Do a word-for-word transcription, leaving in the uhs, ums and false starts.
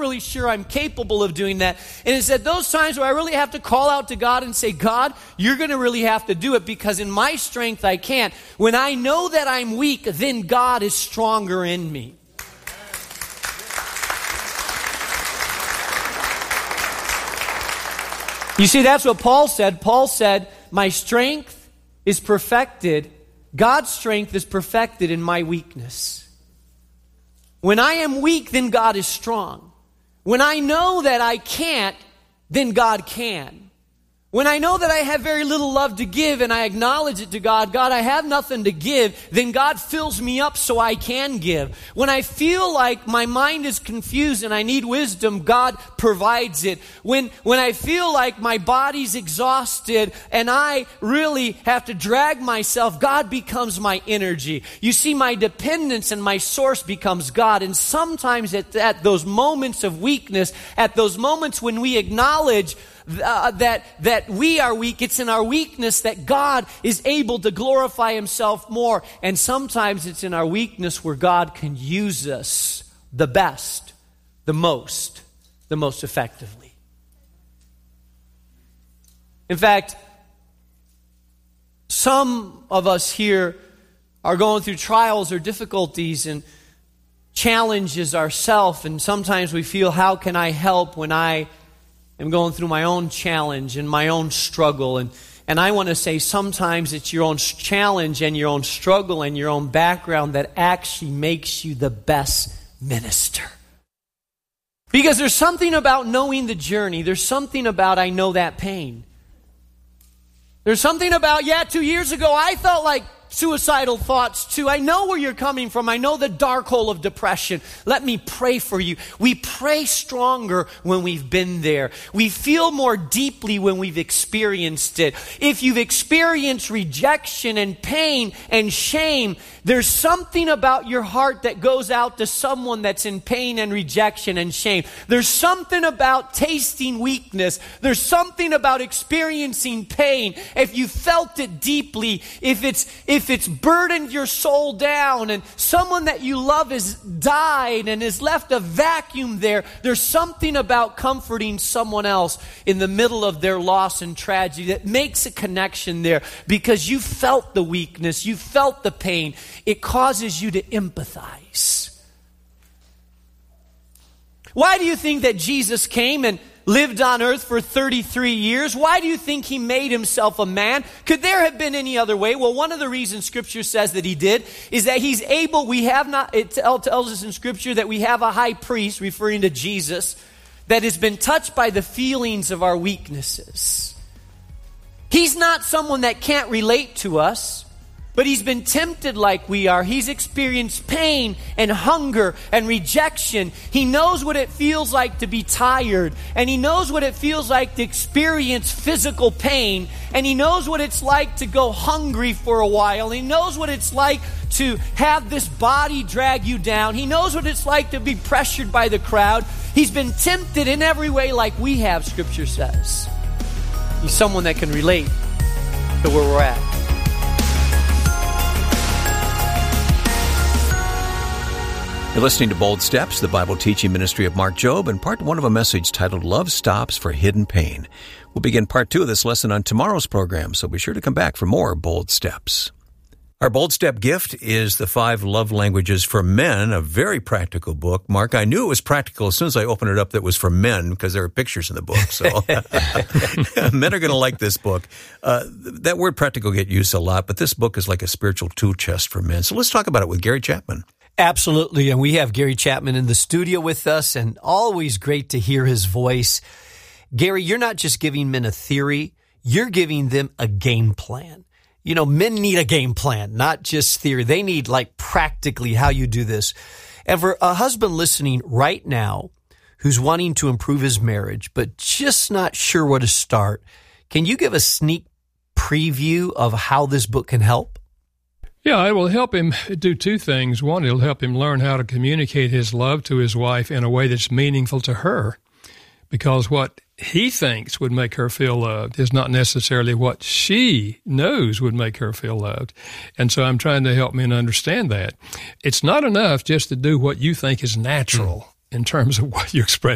really sure I'm capable of doing that. And it's at those times where I really have to call out to God and say, God, you're going to really have to do it, because in my strength I can't. When I know that I'm weak, then God is stronger in me. You see, that's what Paul said. Paul said, my strength is perfected. God's strength is perfected in my weakness. When I am weak, then God is strong. When I know that I can't, then God can. When I know that I have very little love to give and I acknowledge it to God, God, I have nothing to give, then God fills me up so I can give. When I feel like my mind is confused and I need wisdom, God provides it. When, when I feel like my body's exhausted and I really have to drag myself, God becomes my energy. You see, my dependence and my source becomes God. And sometimes at, at those moments of weakness, at those moments when we acknowledge Uh, that that we are weak, it's in our weakness that God is able to glorify himself more. And sometimes it's in our weakness where God can use us the best, the most, the most effectively. In fact, some of us here are going through trials or difficulties and challenges ourselves, and sometimes we feel, how can I help when I I'm going through my own challenge and my own struggle. And, and I want to say sometimes it's your own challenge and your own struggle and your own background that actually makes you the best minister. Because there's something about knowing the journey. There's something about, I know that pain. There's something about, yeah, two years ago I felt like suicidal thoughts too. I know where you're coming from. I know the dark hole of depression. Let me pray for you. We pray stronger when we've been there. We feel more deeply when we've experienced it. If you've experienced rejection and pain and shame, there's something about your heart that goes out to someone that's in pain and rejection and shame. There's something about tasting weakness. There's something about experiencing pain. If you felt it deeply, if it's if it's burdened your soul down and someone that you love has died and has left a vacuum there, there's something about comforting someone else in the middle of their loss and tragedy that makes a connection there, because you felt the weakness, you felt the pain. It causes you to empathize. Why do you think that Jesus came and lived on earth for thirty-three years? Why do you think he made himself a man? Could there have been any other way? Well, one of the reasons Scripture says that he did is that he's able, we have not, it tells us in Scripture that we have a high priest, referring to Jesus, that has been touched by the feelings of our weaknesses. He's not someone that can't relate to us, but he's been tempted like we are. He's experienced pain and hunger and rejection. He knows what it feels like to be tired. And he knows what it feels like to experience physical pain. And he knows what it's like to go hungry for a while. He knows what it's like to have this body drag you down. He knows what it's like to be pressured by the crowd. He's been tempted in every way like we have, Scripture says. He's someone that can relate to where we're at. You're listening to Bold Steps, the Bible teaching ministry of Mark Jobe, and part one of a message titled Love Stops for Hidden Pain. We'll begin part two of this lesson on tomorrow's program, so be sure to come back for more Bold Steps. Our Bold Step gift is the Five Love Languages for Men, a very practical book. Mark, I knew it was practical as soon as I opened it up that it was for men, because there are pictures in the book. So men are going to like this book. Uh, that word practical get used a lot, but this book is like a spiritual tool chest for men. So let's talk about it with Gary Chapman. Absolutely, and we have Gary Chapman in the studio with us, and always great to hear his voice. Gary, you're not just giving men a theory, you're giving them a game plan. You know, men need a game plan, not just theory. They need, like, practically how you do this. And for a husband listening right now who's wanting to improve his marriage, but just not sure where to start, can you give a sneak preview of how this book can help? Yeah, it will help him do two things. One, it'll help him learn how to communicate his love to his wife in a way that's meaningful to her, because what he thinks would make her feel loved is not necessarily what she knows would make her feel loved. And so I'm trying to help men understand that. It's not enough just to do what you think is natural in terms of what you express